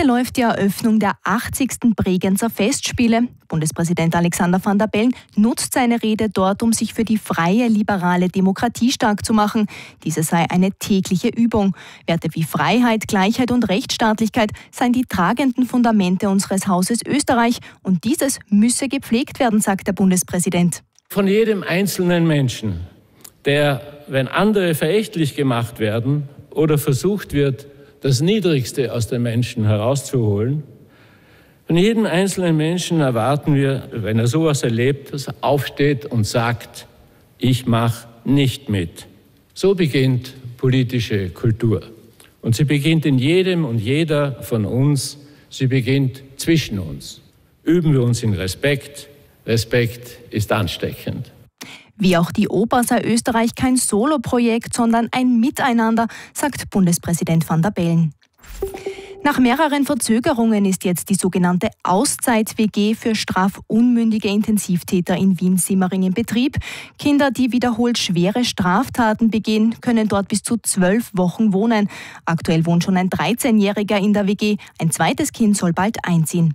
läuft die Eröffnung der 80. Bregenzer Festspiele. Bundespräsident Alexander Van der Bellen nutzt seine Rede dort, um sich für die freie, liberale Demokratie stark zu machen. Diese sei eine tägliche Übung. Werte wie Freiheit, Gleichheit und Rechtsstaatlichkeit seien die tragenden Fundamente unseres Hauses Österreich. Und dieses müsse gepflegt werden, sagt der Bundespräsident. Von jedem einzelnen Menschen, der, wenn andere verächtlich gemacht werden oder versucht wird, das Niedrigste aus den Menschen herauszuholen, von jedem einzelnen Menschen erwarten wir, wenn er sowas erlebt, dass er aufsteht und sagt, ich mache nicht mit. So beginnt politische Kultur. Und sie beginnt in jedem und jeder von uns. Sie beginnt zwischen uns. Üben wir uns in Respekt. Respekt ist ansteckend. Wie auch die Oper sei Österreich kein Soloprojekt, sondern ein Miteinander, sagt Bundespräsident Van der Bellen. Nach mehreren Verzögerungen ist jetzt die sogenannte Auszeit-WG für strafunmündige Intensivtäter in Wien-Simmering in Betrieb. Kinder, die wiederholt schwere Straftaten begehen, können dort bis zu 12 Wochen wohnen. Aktuell wohnt schon ein 13-Jähriger in der WG. Ein zweites Kind soll bald einziehen.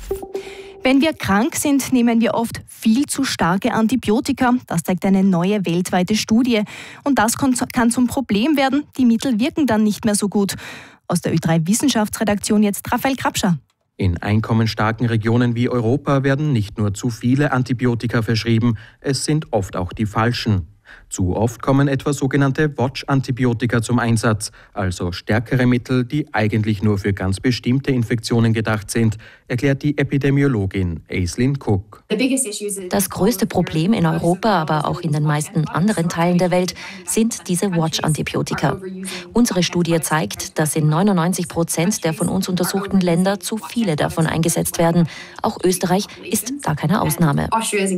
Wenn wir krank sind, nehmen wir oft viel zu starke Antibiotika. Das zeigt eine neue weltweite Studie. Und das kann zum Problem werden. Die Mittel wirken dann nicht mehr so gut. Aus der Ö3 Wissenschaftsredaktion jetzt Raphael Krapscher. In einkommensstarken Regionen wie Europa werden nicht nur zu viele Antibiotika verschrieben, es sind oft auch die falschen. Zu oft kommen etwa sogenannte Watch-Antibiotika zum Einsatz, also stärkere Mittel, die eigentlich nur für ganz bestimmte Infektionen gedacht sind, erklärt die Epidemiologin Aislinn Cook. Das größte Problem in Europa, aber auch in den meisten anderen Teilen der Welt, sind diese Watch-Antibiotika. Unsere Studie zeigt, dass in 99% der von uns untersuchten Länder zu viele davon eingesetzt werden. Auch Österreich ist da keine Ausnahme.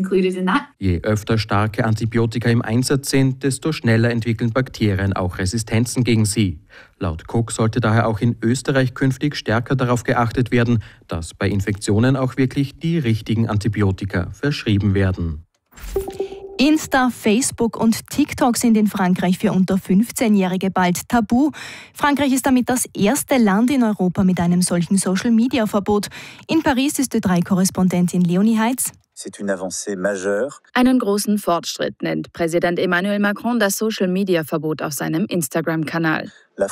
Je öfter starke Antibiotika im Einsatz sind, desto schneller entwickeln Bakterien auch Resistenzen gegen sie. Laut Cook sollte daher auch in Österreich künftig stärker darauf geachtet werden, dass bei Infektionen auch wirklich die richtigen Antibiotika verschrieben werden. Insta, Facebook und TikTok sind in Frankreich für unter 15-Jährige bald tabu. Frankreich ist damit das erste Land in Europa mit einem solchen Social-Media-Verbot. In Paris ist Ö3-Korrespondentin Leonie Heitz. Einen großen Fortschritt nennt Präsident Emmanuel Macron das Social-Media-Verbot auf seinem Instagram-Kanal.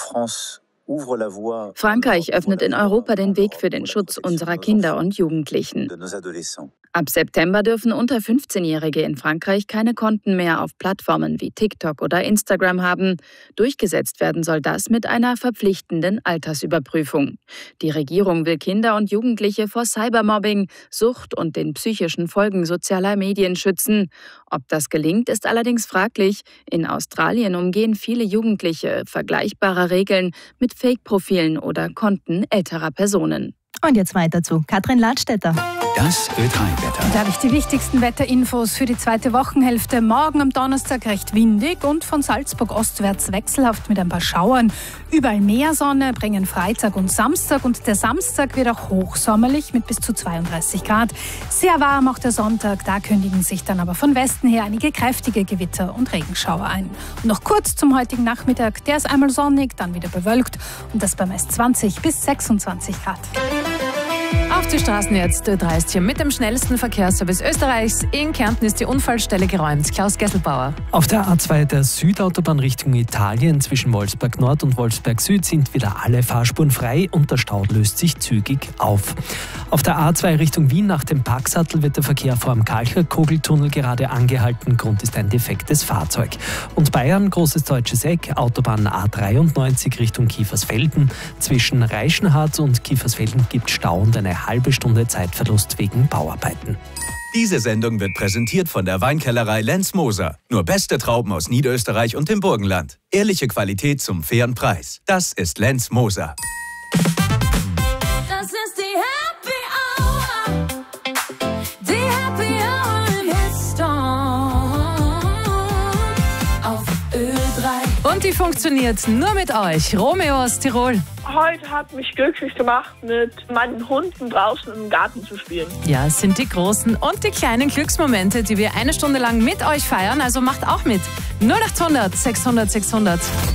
Frankreich öffnet in Europa den Weg für den Schutz unserer Kinder und Jugendlichen. Ab September dürfen unter 15-Jährige in Frankreich keine Konten mehr auf Plattformen wie TikTok oder Instagram haben. Durchgesetzt werden soll das mit einer verpflichtenden Altersüberprüfung. Die Regierung will Kinder und Jugendliche vor Cybermobbing, Sucht und den psychischen Folgen sozialer Medien schützen. Ob das gelingt, ist allerdings fraglich. In Australien umgehen viele Jugendliche vergleichbare Regeln mit Fake-Profilen oder Konten älterer Personen. Und jetzt weiter zu Katrin Ladstätter. Das Ö3-Wetter. Da habe ich die wichtigsten Wetterinfos für die zweite Wochenhälfte. Morgen am Donnerstag recht windig und von Salzburg ostwärts wechselhaft mit ein paar Schauern. Überall mehr Sonne bringen Freitag und Samstag. Und der Samstag wird auch hochsommerlich mit bis zu 32 Grad. Sehr warm auch der Sonntag. Da kündigen sich dann aber von Westen her einige kräftige Gewitter und Regenschauer ein. Und noch kurz zum heutigen Nachmittag. Der ist einmal sonnig, dann wieder bewölkt. Und das bei meist 20 bis 26 Grad. Auf die Straßen jetzt. Ö3 ist hier mit dem schnellsten Verkehrsservice Österreichs. In Kärnten ist die Unfallstelle geräumt. Klaus Gesselbauer. Auf der A2 der Südautobahn Richtung Italien zwischen Wolfsberg Nord und Wolfsberg Süd sind wieder alle Fahrspuren frei und der Stau löst sich zügig auf. Auf der A2 Richtung Wien nach dem Parksattel wird der Verkehr vor dem Kalcher-Kogeltunnel gerade angehalten. Grund ist ein defektes Fahrzeug. Und Bayern, Großes Deutsches Eck, Autobahn A93 Richtung Kiefersfelden. Zwischen Reichenhart und Kiefersfelden gibt Stau und eine halbe Stunde Zeitverlust wegen Bauarbeiten. Diese Sendung wird präsentiert von der Weinkellerei Lenz Moser. Nur beste Trauben aus Niederösterreich und dem Burgenland. Ehrliche Qualität zum fairen Preis. Das ist Lenz Moser. Das ist die Happy Hour. Die Happy Hour im Hitsong auf Ö3. Und die funktioniert nur mit euch. Romeo aus Tirol. Heute hat mich glücklich gemacht, mit meinen Hunden draußen im Garten zu spielen. Ja, es sind die großen und die kleinen Glücksmomente, die wir eine Stunde lang mit euch feiern. Also macht auch mit. 0800 600 600.